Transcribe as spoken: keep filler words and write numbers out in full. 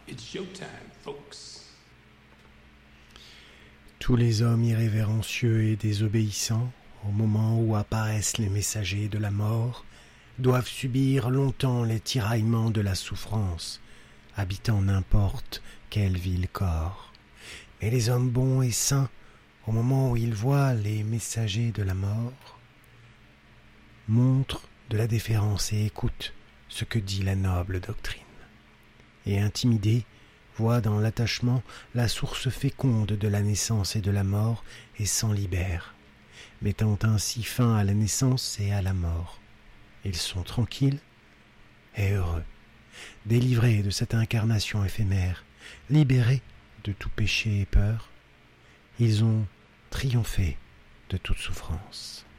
It's showtime, folks. Tous les hommes irrévérencieux et désobéissants, au moment où apparaissent les messagers de la mort, doivent subir longtemps les tiraillements de la souffrance, habitant n'importe quel vil corps. Mais les hommes bons et saints, au moment où ils voient les messagers de la mort, montrent de la déférence et écoutent ce que dit la noble doctrine. Et intimidés, voient dans l'attachement la source féconde de la naissance et de la mort et s'en libèrent, mettant ainsi fin à la naissance et à la mort. Ils sont tranquilles et heureux, délivrés de cette incarnation éphémère, libérés de tout péché et peur. Ils ont triomphé de toute souffrance.